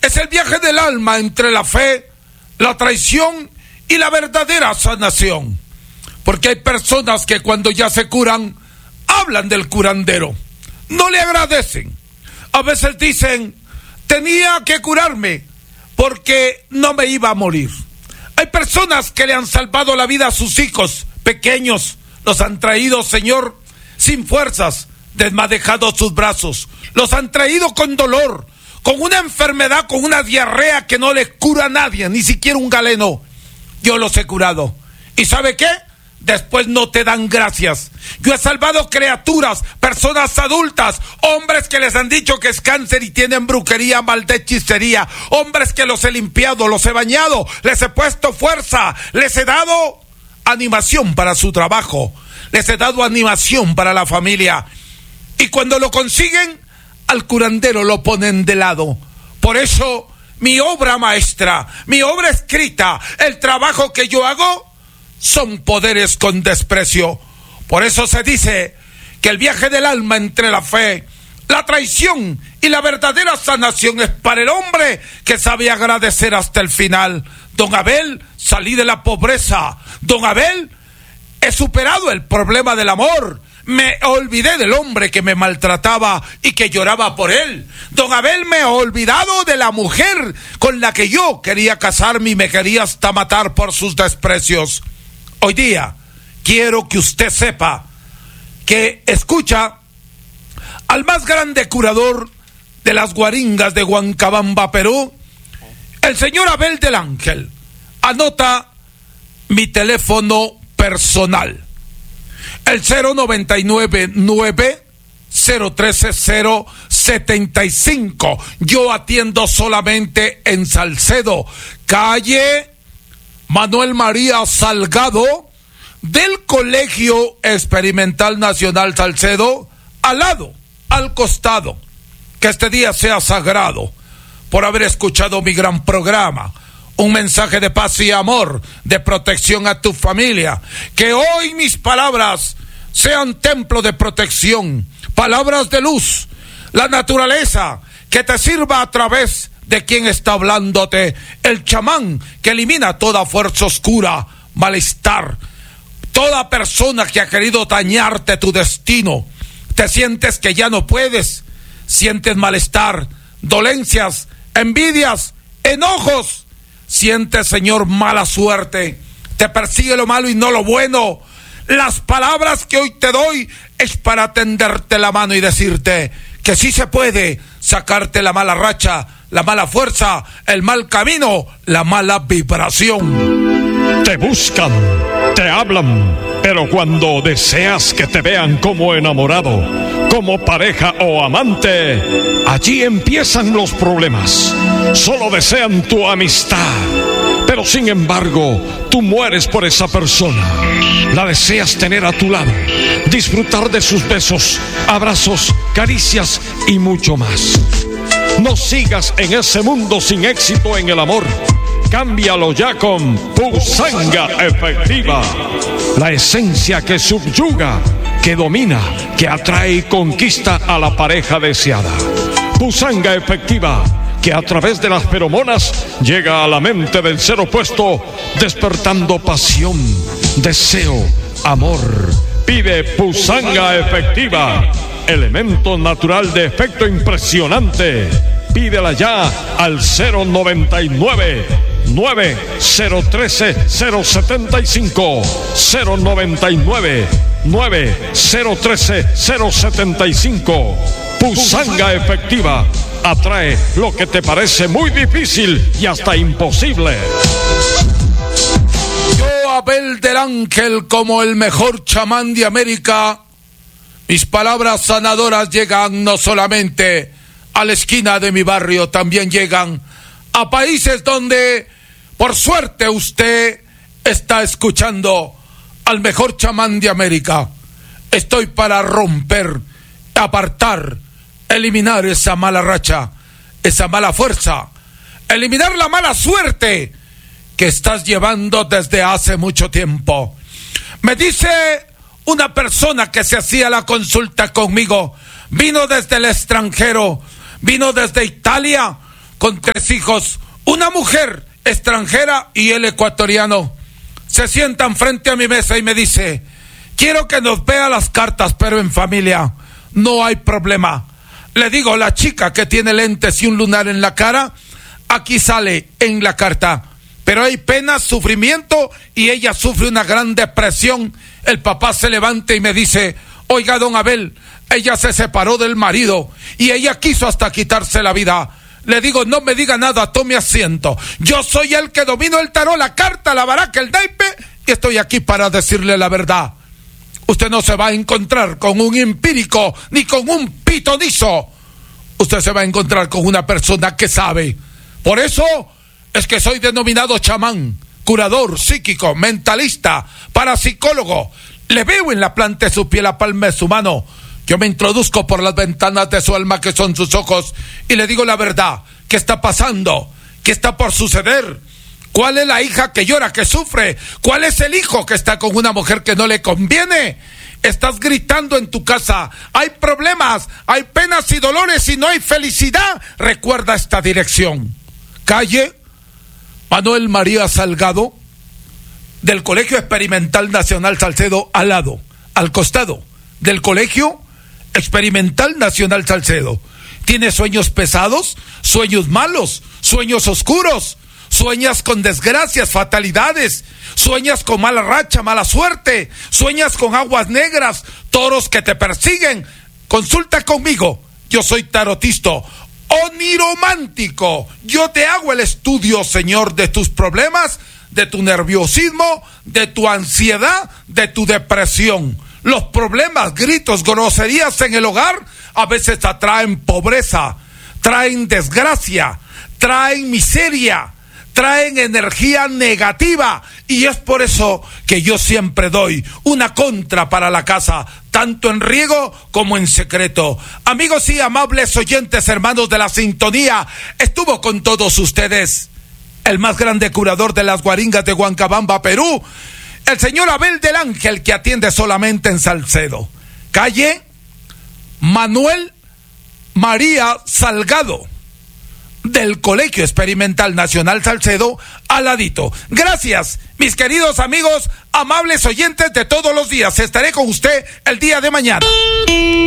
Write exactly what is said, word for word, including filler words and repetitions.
Es el viaje del alma entre la fe, la traición y la verdadera sanación. Porque hay personas que cuando ya se curan, hablan del curandero, no le agradecen. A veces dicen, tenía que curarme porque no me iba a morir. Hay personas que le han salvado la vida a sus hijos pequeños, los han traído, Señor, sin fuerzas, desmadejados sus brazos, los han traído con dolor, con una enfermedad, con una diarrea que no les cura a nadie, ni siquiera un galeno. Yo los he curado. ¿Y sabe qué? Después no te dan gracias. Yo he salvado criaturas, personas adultas, hombres que les han dicho que es cáncer y tienen brujería, maldad, hechicería, hombres que los he limpiado, los he bañado, les he puesto fuerza, les he dado animación para su trabajo, les he dado animación para la familia. Y cuando lo consiguen, al curandero lo ponen de lado. Por eso, mi obra maestra, mi obra escrita, el trabajo que yo hago, son poderes con desprecio. Por eso se dice que el viaje del alma entre la fe, la traición y la verdadera sanación es para el hombre que sabe agradecer hasta el final. Don Abel, salí de la pobreza. Don Abel, he superado el problema del amor. Me olvidé del hombre que me maltrataba y que lloraba por él. Don Abel, me he olvidado de la mujer con la que yo quería casarme y me quería hasta matar por sus desprecios. Hoy día quiero que usted sepa que escucha al más grande curador de las guaringas de Huancabamba, Perú, el señor Abel del Ángel. Anota mi teléfono personal, el cero noventa y nueve nueve cero trece cero setenta y cinco. Yo atiendo solamente en Salcedo, calle Manuel María Salgado, del Colegio Experimental Nacional Salcedo, al lado, al costado. Que este día sea sagrado por haber escuchado mi gran programa. Un mensaje de paz y amor, de protección a tu familia. Que hoy mis palabras sean templo de protección, palabras de luz, la naturaleza que te sirva a través de quien está hablándote, el chamán que elimina toda fuerza oscura, malestar, toda persona que ha querido dañarte tu destino. Te sientes que ya no puedes, sientes malestar, dolencias, envidias, enojos, sientes, Señor, mala suerte, te persigue lo malo y no lo bueno. Las palabras que hoy te doy es para tenderte la mano y decirte que sí se puede sacarte la mala racha, la mala fuerza, el mal camino, la mala vibración. Te buscan, te hablan, pero cuando deseas que te vean como enamorado, como pareja o amante, allí empiezan los problemas. Solo desean tu amistad, pero sin embargo, tú mueres por esa persona. La deseas tener a tu lado, disfrutar de sus besos, abrazos, caricias y mucho más. No sigas en ese mundo sin éxito en el amor. Cámbialo ya con Pusanga Efectiva. La esencia que subyuga, que domina, que atrae y conquista a la pareja deseada. Pusanga Efectiva, que a través de las feromonas llega a la mente del ser opuesto, despertando pasión, deseo, amor. Pide Pusanga Efectiva, elemento natural de efecto impresionante. Pídela ya al cero noventa y nueve nueve cero trece cero setenta y cinco, cero noventa y nueve nueve cero trece cero setenta y cinco. Pusanga Efectiva atrae lo que te parece muy difícil y hasta imposible. Yo, Abel del Ángel, como el mejor chamán de América, mis palabras sanadoras llegan no solamente a la esquina de mi barrio, también llegan a países donde, por suerte, usted está escuchando al mejor chamán de América. Estoy para romper, apartar, eliminar esa mala racha, esa mala fuerza, eliminar la mala suerte que estás llevando desde hace mucho tiempo. Me dice una persona que se hacía la consulta conmigo, vino desde el extranjero, vino desde Italia, con tres hijos, una mujer extranjera y el ecuatoriano. Se sientan frente a mi mesa y me dice: quiero que nos vea las cartas, pero en familia. No hay problema. Le digo: la chica que tiene lentes y un lunar en la cara, aquí sale en la carta. Pero hay pena, sufrimiento, y ella sufre una gran depresión. El papá se levanta y me dice: oiga, don Abel, ella se separó del marido y ella quiso hasta quitarse la vida. Le digo: no me diga nada, tome asiento. Yo soy el que domino el tarot, la carta, la baraca, el naipe, y estoy aquí para decirle la verdad. Usted no se va a encontrar con un empírico ni con un pitonizo. Usted se va a encontrar con una persona que sabe. Por eso es que soy denominado chamán, curador, psíquico, mentalista, parapsicólogo. Le veo en la planta de su pie, la palma de su mano. Yo me introduzco por las ventanas de su alma, que son sus ojos, y le digo la verdad. ¿Qué está pasando? ¿Qué está por suceder? ¿Cuál es la hija que llora, que sufre? ¿Cuál es el hijo que está con una mujer que no le conviene? Estás gritando en tu casa. Hay problemas, hay penas y dolores y no hay felicidad. Recuerda esta dirección: calle Manuel María Salgado, del Colegio Experimental Nacional Salcedo, al lado, al costado del Colegio Experimental Nacional Salcedo. ¿Tienes sueños pesados, sueños malos, sueños oscuros? Sueñas con desgracias, fatalidades, sueñas con mala racha, mala suerte, sueñas con aguas negras, toros que te persiguen. Consulta conmigo, yo soy tarotisto, oniromántico. Yo te hago el estudio, señor, de tus problemas, de tu nerviosismo, de tu ansiedad, de tu depresión. Los problemas, gritos, groserías en el hogar a veces atraen pobreza, traen desgracia, traen miseria, traen energía negativa, y es por eso que yo siempre doy una contra para la casa, tanto en riego como en secreto. Amigos y amables oyentes, hermanos de la sintonía, estuvo con todos ustedes el más grande curador de las guaringas de Huancabamba, Perú, el señor Abel del Ángel, que atiende solamente en Salcedo, calle Manuel María Salgado, del Colegio Experimental Nacional Salcedo, al ladito. Gracias, mis queridos amigos, amables oyentes de todos los días. Estaré con usted el día de mañana.